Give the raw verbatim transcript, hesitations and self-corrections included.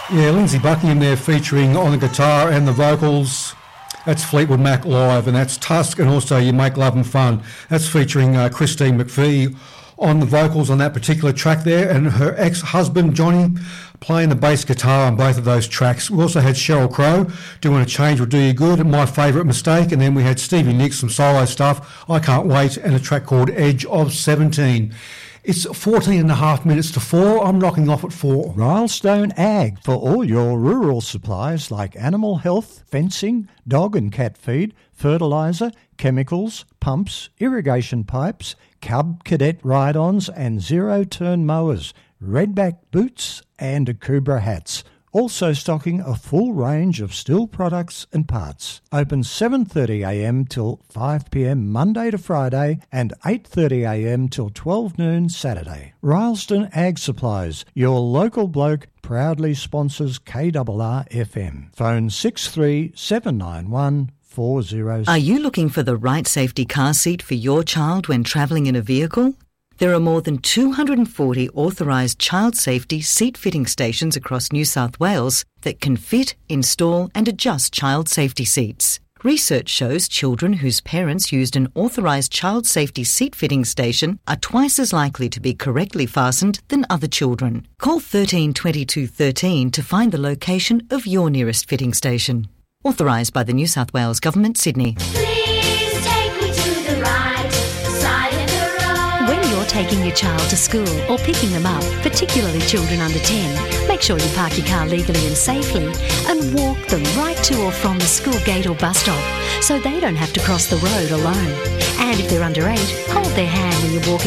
Yeah, Lindsay Buckingham there featuring on the guitar and the vocals. That's Fleetwood Mac live, and that's Tusk, and also You Make Love and Fun. That's featuring uh, Christine McVie on the vocals on that particular track there, and her ex-husband Johnny playing the bass guitar on both of those tracks. We also had Sheryl Crow doing A Change Will Do You Good, and My Favourite Mistake, and then we had Stevie Nicks, some solo stuff, I Can't Wait, and a track called Edge of seventeen. It's fourteen and a half minutes to four. I'm knocking off at four. Rylestone Ag for all your rural supplies like animal health, fencing, dog and cat feed, fertiliser, chemicals, pumps, irrigation pipes, Cub Cadet ride-ons and zero-turn mowers, redback boots and Akubra hats. Also stocking a full range of steel products and parts. Open seven thirty a m till five p m Monday to Friday and eight thirty a m till twelve noon Saturday. Rylestone Ag Supplies, your local bloke, proudly sponsors K R R F M. Phone six three seven nine one four zero. Are you looking for the right safety car seat for your child when travelling in a vehicle? There are more than two hundred forty authorised child safety seat fitting stations across New South Wales that can fit, install and adjust child safety seats. Research shows children whose parents used an authorised child safety seat fitting station are twice as likely to be correctly fastened than other children. Call thirteen twenty-two thirteen to find the location of your nearest fitting station. Authorised by the New South Wales Government, Sydney. Please take me to the right side of the road. When you're taking your child to school or picking them up, particularly children under ten, make sure you park your car legally and safely and walk them right to or from the school gate or bus stop so they don't have to cross the road alone. And if they're under eight, hold their hand when you're walking